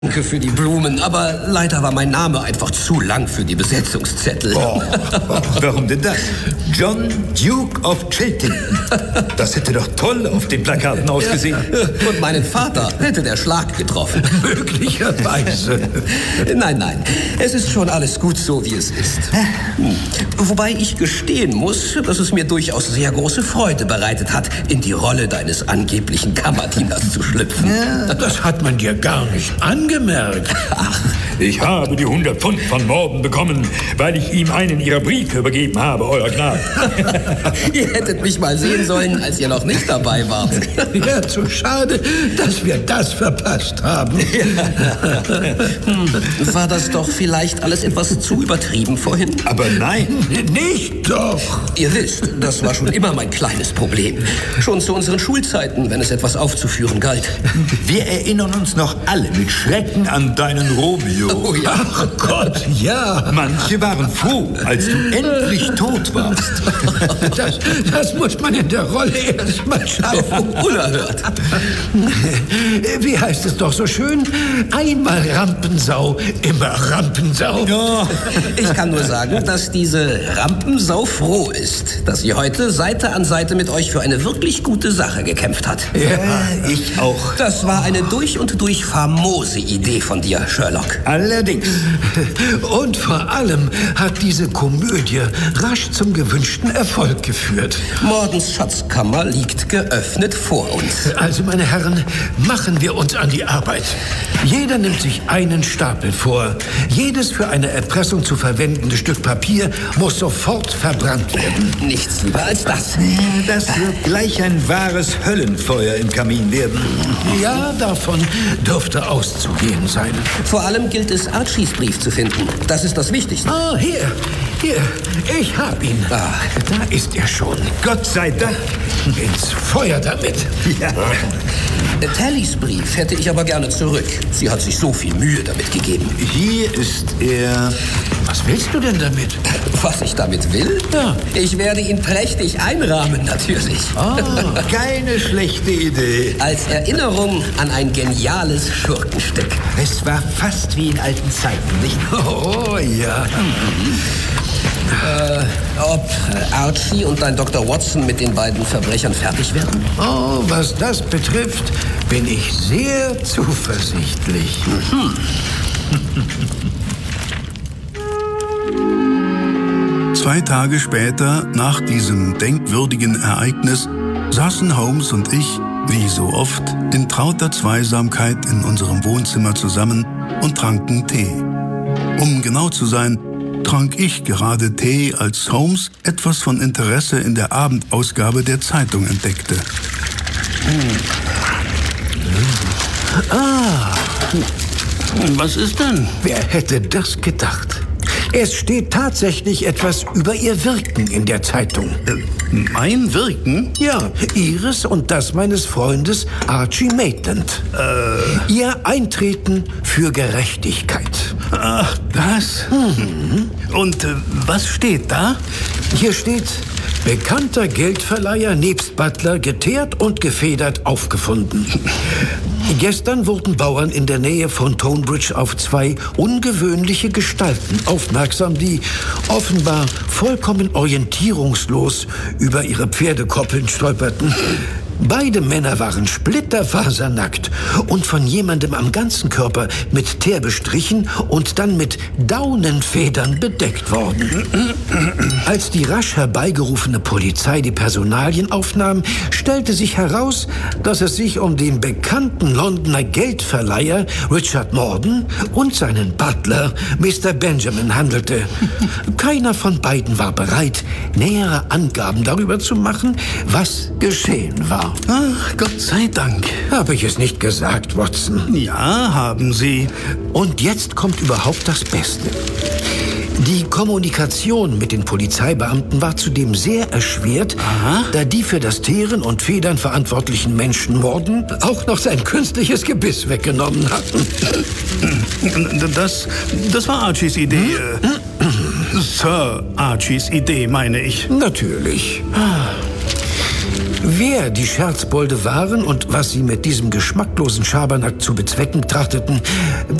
Danke für die Blumen, aber leider war mein Name einfach zu lang für die Besetzungszettel. Oh, warum denn das? John Duke of Chiltington. Das hätte doch toll auf den Plakaten ausgesehen. Und meinen Vater hätte der Schlag getroffen. Möglicherweise. Nein, es ist schon alles gut so, wie es ist. Wobei ich gestehen muss, dass es mir durchaus sehr große Freude bereitet hat, in die Rolle deines angeblichen Kammerdieners zu schlüpfen. Ja, das hat man dir gar nicht angemerkt. Ach, ich habe die 100 Pfund von Morden bekommen, weil ich ihm einen Ihrer Briefe übergeben habe, Euer Gnade. Ihr hättet mich mal sehen sollen, als ihr noch nicht dabei wart. Ja, zu schade, dass wir das verpasst haben. War das doch vielleicht alles etwas zu übertrieben vorhin? Aber nein. Nicht doch. Ihr wisst, das war schon immer mein kleines Problem. Schon zu unseren Schulzeiten, wenn es etwas aufzuführen galt. Wir erinnern uns noch alle mit Schrecken an deinen Romeo. Oh ja. Ach Gott, ja. Manche waren froh, als du endlich tot warst. Das muss man in der Rolle erst mal schaffen. Unerhört. Wie heißt es doch so schön? Einmal Rampensau, immer Rampensau. Ja. Ich kann nur sagen, dass diese Rampensau froh ist, dass sie heute Seite an Seite mit euch für eine wirklich gute Sache gekämpft hat. Ja, ich auch. Das war eine durch und durch famose Idee von dir, Sherlock. Allerdings. Und vor allem hat diese Komödie rasch zum gewünschten Erfolg geführt. Mordens Schatzkammer liegt geöffnet vor uns. Also, meine Herren, machen wir uns an die Arbeit. Jeder nimmt sich einen Stapel vor. Jedes für eine Erpressung zu verwendende Stück Papier muss sofort verbrannt werden. Nichts lieber als das. Das wird gleich ein wahres Höllenfeuer im Kamin werden. Ja, davon dürfte auszugehen sein. Vor allem gilt es, Archies Brief zu finden. Das ist das Wichtigste. Ah, hier, ich hab ihn. Ah. Da ist er schon. Gott sei Dank. Ins Feuer damit. Ja. Tallys Brief hätte ich aber gerne zurück. Sie hat sich so viel Mühe damit gegeben. Hier ist er. Was willst du denn damit? Was ich damit will? Ja. Ich werde ihn prächtig einrahmen, natürlich. Keine schlechte Idee. Als Erinnerung an ein geniales Schurkenstück. Es war fast wie in alten Zeiten, nicht? Oh, ja. Ob Archie und dein Dr. Watson mit den beiden Verbrechern fertig werden? Oh, was das betrifft, bin ich sehr zuversichtlich. 2 Tage später, nach diesem denkwürdigen Ereignis, saßen Holmes und ich, wie so oft, in trauter Zweisamkeit in unserem Wohnzimmer zusammen und tranken Tee. Um genau zu sein, trank ich gerade Tee, als Holmes etwas von Interesse in der Abendausgabe der Zeitung entdeckte. Was ist denn? Wer hätte das gedacht? Es steht tatsächlich etwas über ihr Wirken in der Zeitung. Mein Wirken? Ja, ihres und das meines Freundes Archie Maitland. Ihr Eintreten für Gerechtigkeit. Ach, das? Und was steht da? Hier steht: Bekannter Geldverleiher nebst Butler geteert und gefedert aufgefunden. Gestern wurden Bauern in der Nähe von Tonbridge auf 2 ungewöhnliche Gestalten aufmerksam, die offenbar vollkommen orientierungslos über ihre Pferdekoppeln stolperten. Beide Männer waren splitterfasernackt und von jemandem am ganzen Körper mit Teer bestrichen und dann mit Daunenfedern bedeckt worden. Als die rasch herbeigerufene Polizei die Personalien aufnahm, stellte sich heraus, dass es sich um den bekannten Londoner Geldverleiher Richard Morden und seinen Butler Mr. Benjamin handelte. Keiner von beiden war bereit, nähere Angaben darüber zu machen, was geschehen war. Ach, Gott sei Dank. Habe ich es nicht gesagt, Watson? Ja, haben Sie. Und jetzt kommt überhaupt das Beste. Die Kommunikation mit den Polizeibeamten war zudem sehr erschwert, da die für das Teeren und Federn verantwortlichen Menschen Morden auch noch sein künstliches Gebiss weggenommen hatten. Das war Archies Idee. Sir Archies Idee, meine ich. Natürlich. Wer die Scherzbolde waren und was sie mit diesem geschmacklosen Schabernack zu bezwecken trachteten,